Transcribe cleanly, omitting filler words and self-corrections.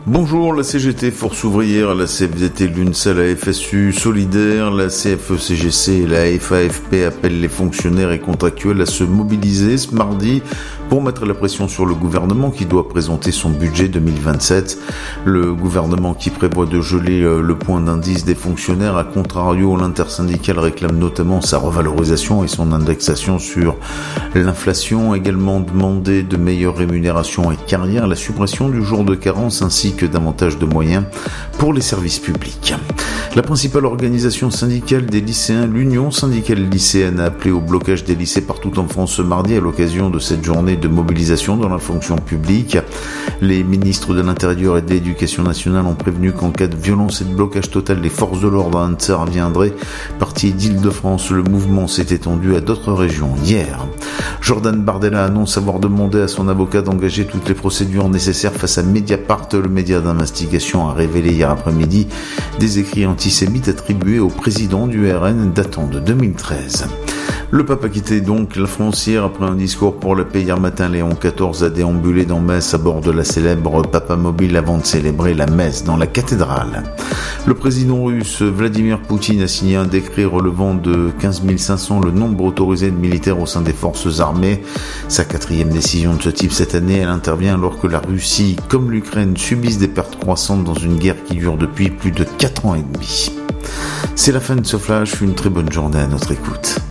Bonjour, la CGT, Force ouvrière, la CFDT, l'UNSA, la FSU, Solidaire, la CFE-CGC et la FAFP appellent les fonctionnaires et contractuels à se mobiliser ce mardi pour mettre la pression sur le gouvernement qui doit présenter son budget 2027. Le gouvernement qui prévoit de geler le point d'indice des fonctionnaires, à contrario, l'intersyndicale réclame notamment sa revalorisation et son indexation sur l'inflation, également demandé de meilleures rémunérations et carrières, la suppression du jour de carence ainsi que davantage de moyens pour les services publics. La principale organisation syndicale des lycéens, l'Union syndicale lycéenne, a appelé au blocage des lycées partout en France ce mardi à l'occasion de cette journée de mobilisation dans la fonction publique. Les ministres de l'Intérieur et de l'Éducation nationale ont prévenu qu'en cas de violence et de blocage total, les forces de l'ordre interviendraient. Parti d'Île-de-France, le mouvement s'est étendu à d'autres régions hier. Jordan Bardella annonce avoir demandé à son avocat d'engager toutes les procédures nécessaires face à Mediapart. Le média d'investigation a révélé hier après-midi des écrits antisémites attribués au président du RN datant de 2013. Le pape a quitté donc la France hier après un discours pour la paix. Hier matin, Léon XIV a déambulé dans Metz à bord de la célèbre Papamobile avant de célébrer la messe dans la cathédrale. Le président russe Vladimir Poutine a signé un décret relevant de 15 500 le nombre autorisé de militaires au sein des forces armées. Sa 4e décision de ce type cette année, elle intervient alors que la Russie, comme l'Ukraine, subissent des pertes croissantes dans une guerre qui dure depuis plus de 4 ans et demi. C'est la fin de ce flash, une très bonne journée à notre écoute.